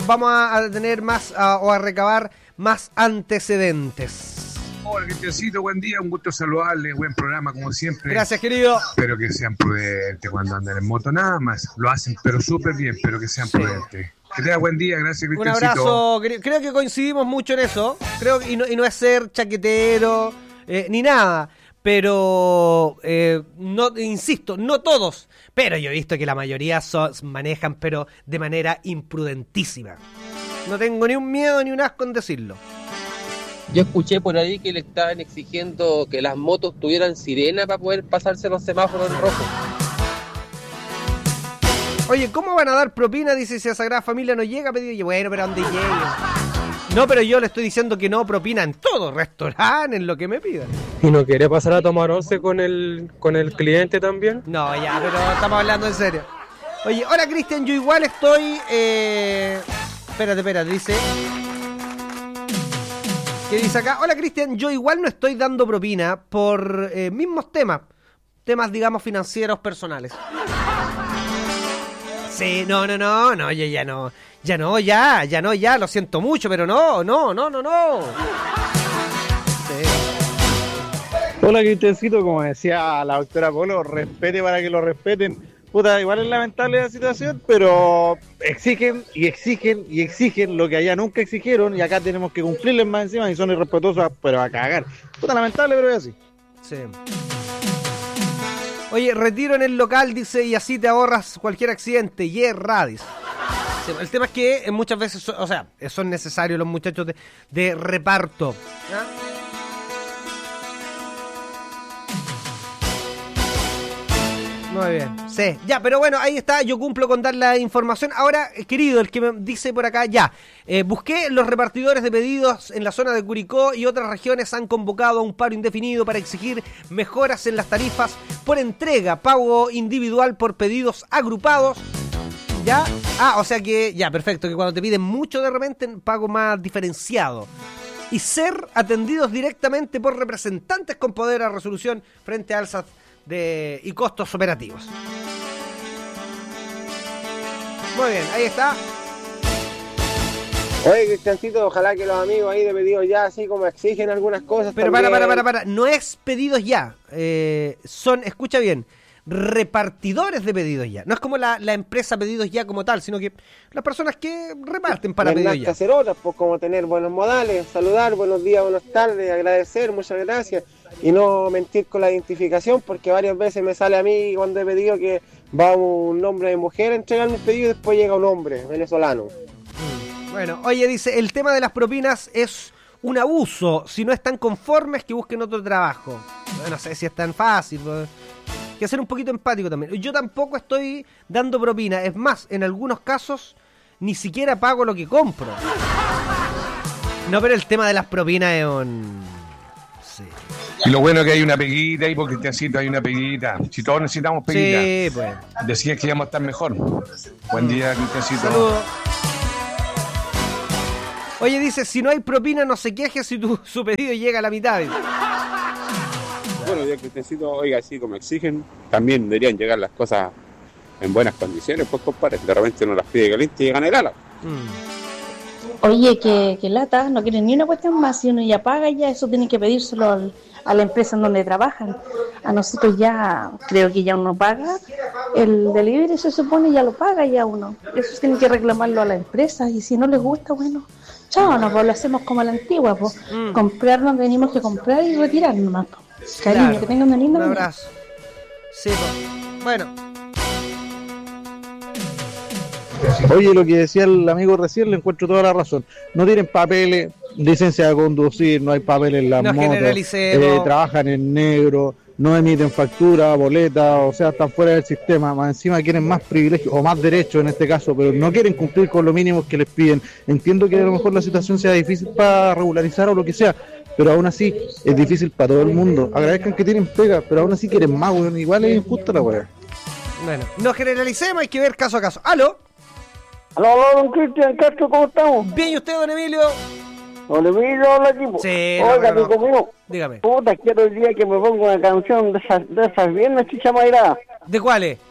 vamos a tener más o a recabar más antecedentes. Hola, Cristiancito, buen día, un gusto saludarle, buen programa como siempre. Gracias, querido. Espero que sean prudentes cuando anden en moto, nada más. Lo hacen, pero súper bien, pero que sean prudentes. Que tenga buen día, gracias, Cristiancito. Un abrazo, creo que coincidimos mucho en eso. Y no es ser chaquetero, ni nada. Pero, no, insisto, no todos. Pero yo he visto que la mayoría manejan, pero de manera imprudentísima. No tengo ni un miedo ni un asco en decirlo. Yo escuché por ahí que le estaban exigiendo que las motos tuvieran sirena para poder pasarse los semáforos en rojo. Oye, ¿cómo van a dar propina? Dice, si a Sagrada Familia no llega, pedido. Bueno, pero ¿dónde llega? No, pero yo le estoy diciendo que no propina en todo, restaurante, en lo que me pidan. ¿Y no quiere pasar a tomar once con el cliente también? No, ya, pero estamos hablando en serio. Oye, hola Cristian, yo igual estoy... Espérate, dice... ¿Qué dice acá? Hola Cristian, yo igual no estoy dando propina por mismos temas, digamos financieros personales. Sí, no, ya, lo siento mucho, pero no. Sí. Hola Cristiancito, como decía la doctora Polo, respete para que lo respeten. Puta, igual es lamentable la situación, pero exigen lo que allá nunca exigieron y acá tenemos que cumplirles más encima y son irrespetuosos, pero a cagar. Puta, lamentable, pero es así. Sí. Oye, retiro en el local, dice, y así te ahorras cualquier accidente. Radis. Sí, el tema es que muchas veces, son necesarios los muchachos de reparto. ¿Ya? Muy bien, sí, ya, pero bueno, ahí está, yo cumplo con dar la información. Ahora, querido, el que me dice por acá, busqué los repartidores de pedidos en la zona de Curicó y otras regiones han convocado a un paro indefinido para exigir mejoras en las tarifas por entrega, pago individual por pedidos agrupados, ¿ya? O sea que, ya, perfecto, que cuando te piden mucho de repente, pago más diferenciado. Y ser atendidos directamente por representantes con poder a resolución frente a alzas y costos operativos. Muy bien, ahí está. Oye, Cristiancito, ojalá que los amigos ahí de pedidos ya, así como exigen algunas cosas. Pero también... para, no es pedidos ya. Son, escucha bien, repartidores de pedidos ya. No es como la empresa pedidos ya como tal, sino que las personas que reparten para pedidos ya. Que hacer otras, pues como tener buenos modales, saludar, buenos días, buenas tardes, agradecer, muchas gracias. Y no mentir con la identificación, porque varias veces me sale a mí cuando he pedido que va un nombre de mujer a entregarme el pedido y después llega un hombre venezolano. Bueno, oye, dice, el tema de las propinas es un abuso. Si no están conformes, que busquen otro trabajo. No sé si es tan fácil. Hay que ser un poquito empático también. Yo tampoco estoy dando propina. Es más, en algunos casos, ni siquiera pago lo que compro. No, pero el tema de las propinas es un... Sí. Y lo bueno es que hay una peguita ahí, porque Cristiancito hay una peguita. Si todos necesitamos peguita. Sí, pues. Decías que íbamos a estar mejor. Buen día, Cristiancito. Saludos. Oye, dice, si no hay propina, no se queje si su pedido llega a la mitad. Bueno, ya Cristiancito, oiga, así como exigen, también deberían llegar las cosas en buenas condiciones, pues compadre. De repente uno las pide caliente y llegan helada. Oye, que lata, no quieren ni una cuestión más. Si uno ya paga, ya eso tiene que pedírselo a la empresa en donde trabajan. A nosotros ya, creo que ya uno paga. El delivery se supone ya lo paga ya uno. Eso tiene que reclamarlo a la empresa. Y si no les gusta, bueno, chao, pues lo hacemos como a la antigua. Pues. Comprar donde tenemos que comprar y retirar nomás. Pues. Cariño, claro, que tengan una linda mañana. Un abrazo. Sí, pues. Bueno. Oye, lo que decía el amigo recién, le encuentro toda la razón. No tienen papeles, licencia de conducir, no hay papeles en las motos, trabajan en negro, no emiten factura, boleta, o sea, están fuera del sistema. Más encima quieren más privilegios o más derechos en este caso, pero no quieren cumplir con lo mínimo que les piden. Entiendo que a lo mejor la situación sea difícil para regularizar o lo que sea, pero aún así es difícil para todo el mundo. Agradezcan que tienen pega, pero aún así quieren más, weón. Igual es injusta la weá. Bueno, no generalicemos, hay que ver caso a caso. ¡Aló! Aló, don Cristian Castro, ¿cómo estamos? Bien, ¿y usted, don Emilio? Don Emilio, hola, equipo. Sí, oiga, no. Conmigo. Dígame. Puta, quiero el día que me ponga una canción de esas viernes, chicha mairada. ¿De cuáles?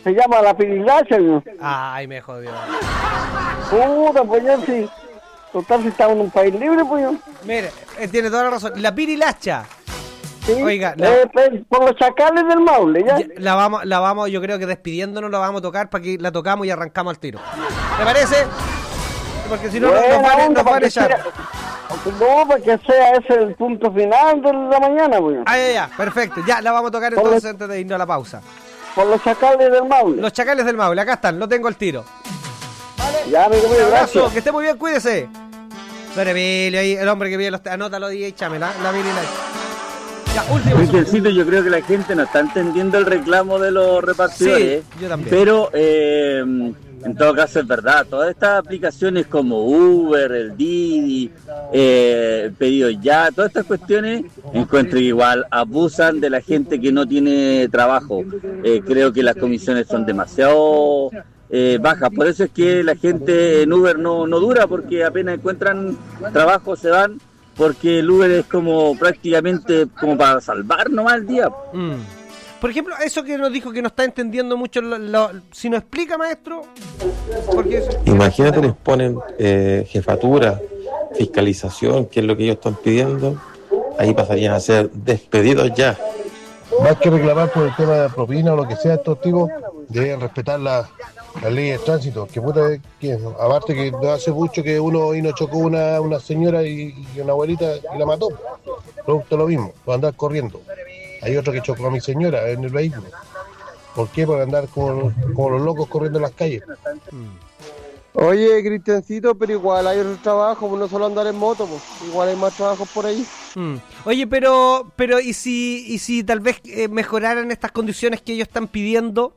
se llama la pirilacha. Ay, me jodió. Puta, pues yo sí. Total, si estamos en un país libre, pues yo. Mire, tiene toda la razón. La pirilacha. Sí, oiga, por los chacales del Maule, ¿ya? La vamos, yo creo que despidiéndonos la vamos a tocar para que la tocamos y arrancamos al tiro. ¿Te parece? Porque si no, nos van a echar. No, para que sea ese el punto final de la mañana, pues. Ya, perfecto. Ya, la vamos a tocar entonces antes de irnos a la pausa. Por los chacales del Maule. Los chacales del Maule, acá están, lo tengo al tiro. Vale. Ya, amigo mío, gracias. Que esté muy bien, cuídese. Don Emilio, ahí, el hombre que viene los... Anótalo y échamela, la Virila. Ya, último. Yo creo que la gente no está entendiendo el reclamo de los repartidores. Sí, yo también. Pero, en todo caso es verdad, todas estas aplicaciones como Uber, el Didi, Pedido Ya, todas estas cuestiones, encuentro que igual abusan de la gente que no tiene trabajo. Creo que las comisiones son demasiado bajas, por eso es que la gente en Uber no dura, porque apenas encuentran trabajo se van, porque el Uber es como prácticamente como para salvar nomás el día. Por ejemplo, eso que nos dijo que no está entendiendo mucho, si nos explica, maestro. Imagínate, les ponen jefatura, fiscalización, que es lo que ellos están pidiendo, ahí pasarían a ser despedidos ya. Más que reclamar por el tema de propina o lo que sea, estos tipos deben respetar las leyes de tránsito. Que puta, aparte que no hace mucho que uno chocó una señora y una abuelita y la mató. Producto lo mismo, por andar corriendo. Hay otro que chocó a mi señora en el vehículo. ¿Por qué? Por andar como los locos corriendo en las calles. Oye, Cristiancito, pero igual hay otros trabajos, no solo andar en moto, pues. Igual hay más trabajos por ahí. Oye, pero ¿y si tal vez mejoraran estas condiciones que ellos están pidiendo?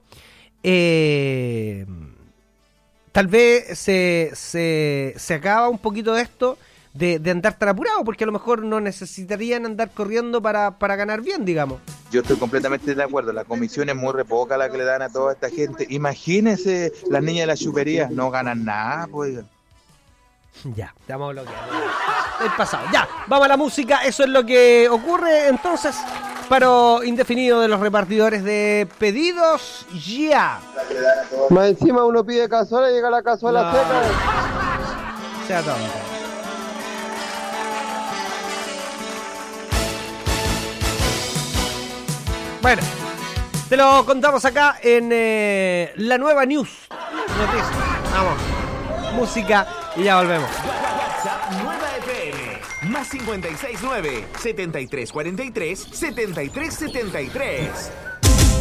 Tal vez se acaba un poquito de esto de andar tan apurado, porque a lo mejor no necesitarían andar corriendo para ganar bien, digamos. Yo estoy completamente de acuerdo, la comisión es muy poca la que le dan a toda esta gente. Imagínense, las niñas de las chuperías no ganan nada, pues. Ya, estamos bloqueados. El pasado. Ya, vamos a la música, eso es lo que ocurre entonces. Paro indefinido de los repartidores de pedidos ya. Más encima uno pide cazuela y llega la cazuela seca. Sea tonto. Bueno, te lo contamos acá en la nueva news. Noticias. Vamos. Música y ya volvemos. WhatsApp Nueva FM. Más 569 7343 7373.